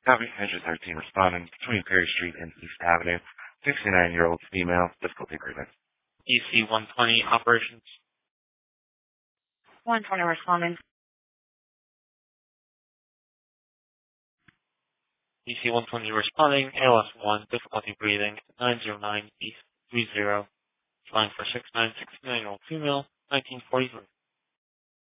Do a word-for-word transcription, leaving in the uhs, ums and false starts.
Copy. Engine thirteen responding between Perry Street and East Avenue. sixty-nine-year-old female, difficulty breathing. E C one twenty operations. one twenty responding. E C one twenty responding, A L S one, difficulty breathing, nine zero nine East three zero, flying for six nine six nine-year-old female, nineteen forty-three.